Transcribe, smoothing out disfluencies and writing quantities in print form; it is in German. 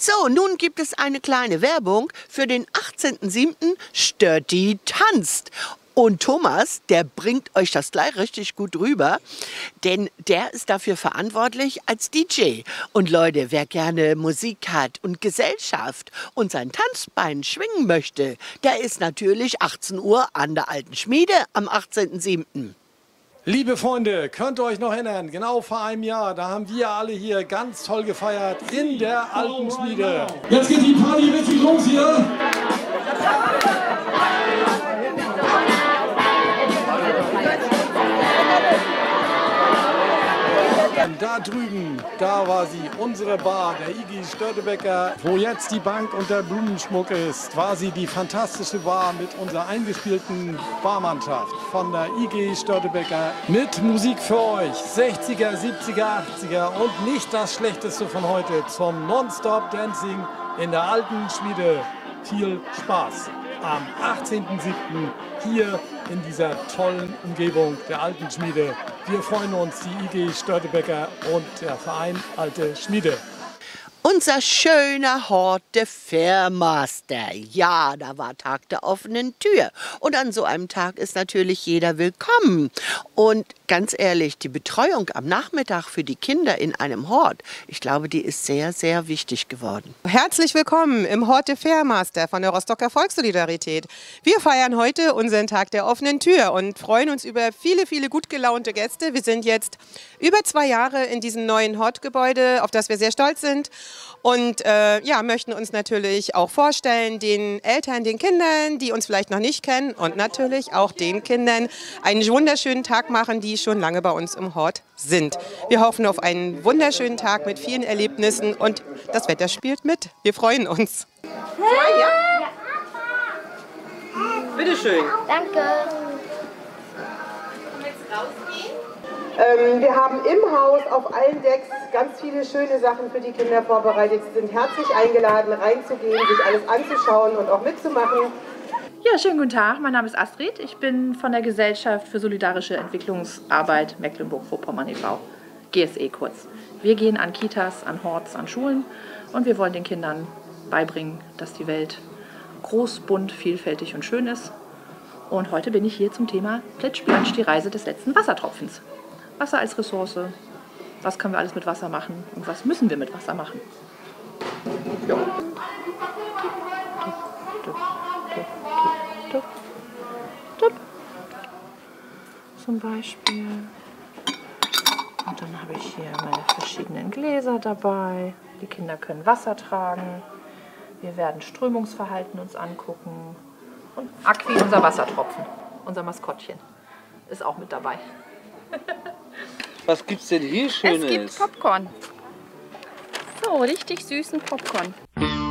So, nun gibt es eine kleine Werbung für den 18.07. Störti tanzt. Und Thomas, der bringt euch das gleich richtig gut rüber, denn der ist dafür verantwortlich als DJ. Und Leute, wer gerne Musik hat und Gesellschaft und sein Tanzbein schwingen möchte, der ist natürlich 18 Uhr an der Alten Schmiede am 18.07. Liebe Freunde, könnt ihr euch noch erinnern, genau vor einem Jahr, da haben wir alle hier ganz toll gefeiert in der Alten Schmiede. Jetzt geht die Party richtig los hier. Da drüben, da war sie, unsere Bar, der Iggy Störtebeker, wo jetzt die Bank und der Blumenschmuck ist, war sie die fantastische Bar mit unserer eingespielten Barmannschaft von der Iggy Störtebeker mit Musik für euch, 60er, 70er, 80er und nicht das Schlechteste von heute zum Nonstop Dancing in der Alten Schmiede. Viel Spaß am 18.07. hier in dieser tollen Umgebung der Alten Schmiede. Wir freuen uns, die IG Störtebeker und der Verein Alte Schmiede. Unser schöner Hort der Fairmaster. Ja, da war Tag der offenen Tür. Und an so einem Tag ist natürlich jeder willkommen. Und ganz ehrlich, die Betreuung am Nachmittag für die Kinder in einem Hort, ich glaube, die ist sehr, sehr wichtig geworden. Herzlich willkommen im Hort der Fairmaster von der Rostocker Volkssolidarität. Wir feiern heute unseren Tag der offenen Tür und freuen uns über viele, viele gut gelaunte Gäste. Wir sind jetzt über 2 Jahre in diesem neuen Hortgebäude, auf das wir sehr stolz sind. Und ja, möchten uns natürlich auch vorstellen, den Eltern, den Kindern, die uns vielleicht noch nicht kennen und natürlich auch den Kindern einen wunderschönen Tag machen, die schon lange bei uns im Hort sind. Wir hoffen auf einen wunderschönen Tag mit vielen Erlebnissen und das Wetter spielt mit. Wir freuen uns. 2, ja? Bitte schön. Danke. Wir haben im Haus auf allen Decks ganz viele schöne Sachen für die Kinder vorbereitet. Sie sind herzlich eingeladen, reinzugehen, sich alles anzuschauen und auch mitzumachen. Ja, schönen guten Tag. Mein Name ist Astrid. Ich bin von der Gesellschaft für solidarische Entwicklungsarbeit Mecklenburg-Vorpommern e.V., GSE kurz. Wir gehen an Kitas, an Horts, an Schulen und wir wollen den Kindern beibringen, dass die Welt groß, bunt, vielfältig und schön ist. Und heute bin ich hier zum Thema Plitsch-Platsch, die Reise des letzten Wassertropfens. Wasser als Ressource, was können wir alles mit Wasser machen und was müssen wir mit Wasser machen. Ja. Zum Beispiel. Und dann habe ich hier meine verschiedenen Gläser dabei. Die Kinder können Wasser tragen. Wir werden Strömungsverhalten uns angucken. Und Aqui, unser Wassertropfen, unser Maskottchen, ist auch mit dabei. Was gibt's denn hier Schönes? Es gibt Popcorn. So, richtig süßen Popcorn.